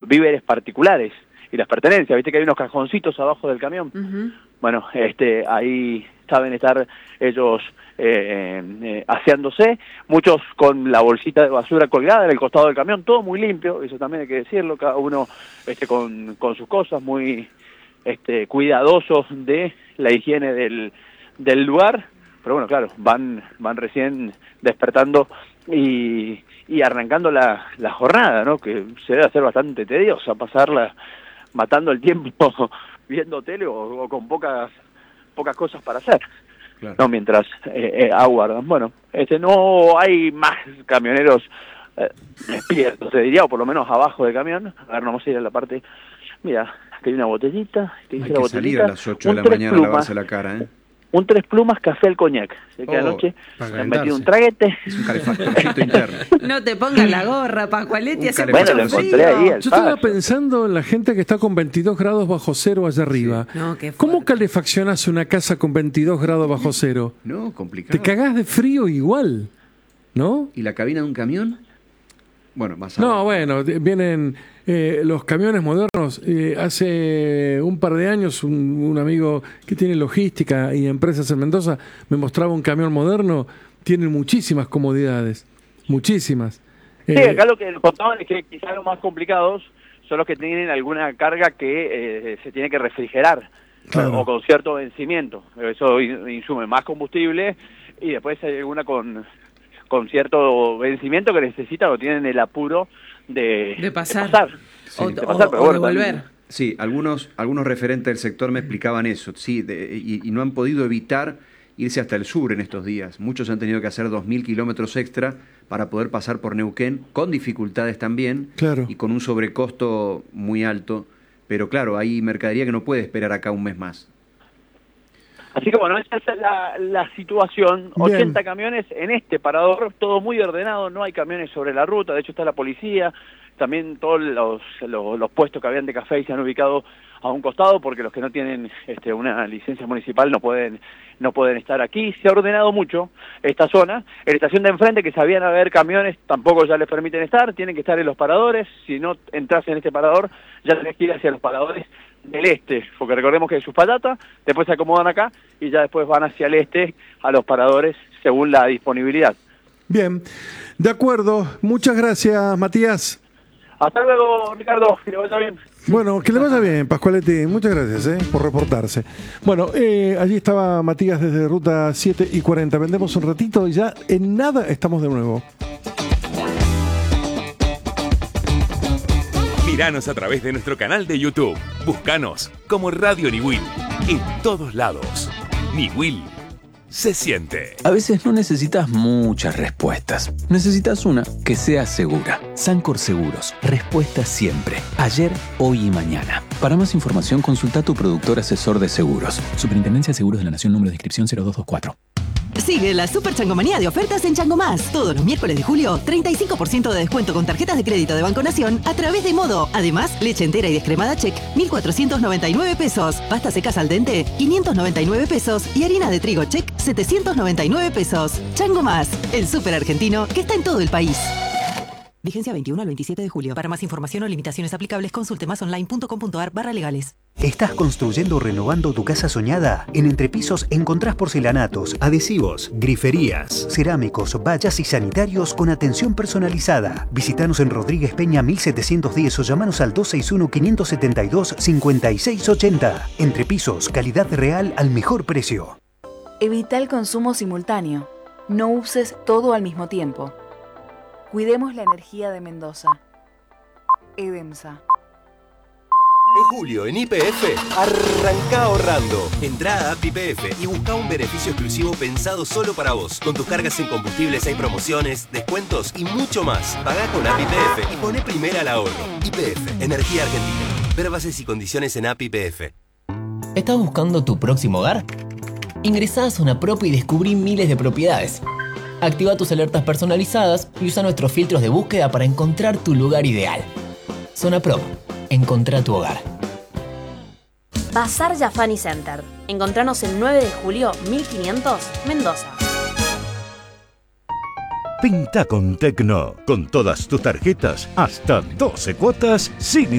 víveres particulares y las pertenencias. Viste que hay unos cajoncitos abajo del camión. Uh-huh. Bueno, ahí saben estar ellos aseándose, muchos con la bolsita de basura colgada en el costado del camión, todo muy limpio, eso también hay que decirlo, cada uno con sus cosas, muy cuidadosos de la higiene del lugar, pero bueno, claro, van recién despertando y arrancando la jornada, ¿no? Que se debe hacer bastante tediosa, pasarla matando el tiempo viendo tele o con pocas cosas para hacer. Claro. No, mientras aguardan. Bueno, no hay más camioneros despiertos, te diría, o por lo menos abajo del camión. A ver, no vamos a ir a la parte. Mira, aquí hay una botellita. Hay que salir a las 8 de la mañana a lavarse la cara, ¿eh? Un 3 plumas café al coñac. Sé que anoche me han metido un traguete. Es un calefactorcito interno. No te pongas la gorra, Pascualetti, hace bueno, mucho lo encontré frío. ahí. Yo estaba pensando en la gente que está con 22 grados bajo cero allá arriba. Sí. No, qué ¿Cómo calefaccionás una casa con 22 grados bajo cero? No, complicado. Te cagás de frío igual, ¿no? ¿Y la cabina de un camión? Bueno, más No, abajo. bueno, vienen los camiones modernos. Hace un par de años un amigo que tiene logística y empresas en Mendoza me mostraba un camión moderno. Tiene muchísimas comodidades, muchísimas. Sí, acá lo que nos contaban es que quizás los más complicados son los que tienen alguna carga que se tiene que refrigerar, claro, o con cierto vencimiento. Eso insume más combustible y después hay alguna con cierto vencimiento que necesitan o tienen el apuro de pasar. Sí. De pasar, pero bueno, de volver. también. Sí, algunos referentes del sector me explicaban eso, sí, y no han podido evitar irse hasta el sur en estos días. Muchos han tenido que hacer 2.000 kilómetros extra para poder pasar por Neuquén, con dificultades también, claro, y con un sobrecosto muy alto. Pero claro, hay mercadería que no puede esperar acá un mes más. Así que bueno, esa es la situación. Bien. 80 camiones en este parador, todo muy ordenado, no hay camiones sobre la ruta, de hecho está la policía, también todos los puestos que habían de café se han ubicado a un costado porque los que no tienen una licencia municipal no pueden estar aquí. Se ha ordenado mucho esta zona. En la estación de enfrente, que sabían haber camiones, tampoco ya les permiten estar, tienen que estar en los paradores. Si no entras en este parador, ya tenés que ir hacia los paradores del este, porque recordemos que es Uspallata, después se acomodan acá y ya después van hacia el este a los paradores según la disponibilidad. Bien, de acuerdo. Muchas gracias, Matías. Hasta luego, Ricardo, que le vaya bien. Bueno, que le vaya bien, Pascualetti. Muchas gracias por reportarse. Bueno, allí estaba Matías desde Ruta 7 y 40. Vendemos un ratito y ya en nada estamos de nuevo. Míranos a través de nuestro canal de YouTube. Búscanos como Radio Niwil. En todos lados. Niwil se siente. A veces no necesitas muchas respuestas. Necesitas una que sea segura. Sancor Seguros. Respuesta siempre. Ayer, hoy y mañana. Para más información, consulta a tu productor asesor de seguros. Superintendencia de Seguros de la Nación, número de inscripción 0224. Sigue la Super Changomanía de ofertas en Chango Más. Todos los miércoles de julio, 35% de descuento con tarjetas de crédito de Banco Nación a través de Modo. Además, leche entera y descremada Check, 1.499 pesos. Pasta secas al dente, 599 pesos. Y harina de trigo Check, 799 pesos. Chango Más, el súper argentino que está en todo el país. Vigencia 21 al 27 de julio. Para más información o limitaciones aplicables, consulte masonline.com.ar/legales. ¿Estás construyendo o renovando tu casa soñada? En Entrepisos encontrás porcelanatos, adhesivos, griferías, cerámicos, vallas y sanitarios con atención personalizada. Visítanos en Rodríguez Peña 1710 o llamanos al 261-572-5680. Entrepisos, calidad real al mejor precio. Evita el consumo simultáneo. No uses todo al mismo tiempo. Cuidemos la energía de Mendoza. EDEMSA. En julio, en YPF, arranca ahorrando. Entrá a App YPF y busca un beneficio exclusivo pensado solo para vos. Con tus cargas en combustibles hay promociones, descuentos y mucho más. Pagá con App YPF y poné primera al ahorro. YPF, Energía Argentina. Ver bases y condiciones en App YPF. ¿Estás buscando tu próximo hogar? Ingresá a Zona Prop y descubrí miles de propiedades. Activa tus alertas personalizadas y usa nuestros filtros de búsqueda para encontrar tu lugar ideal. Zona Prop. Encontrá tu hogar. Bazar Yafani Center. Encontranos el 9 de julio 1500, Mendoza. Pinta con Tecno. Con todas tus tarjetas, hasta 12 cuotas sin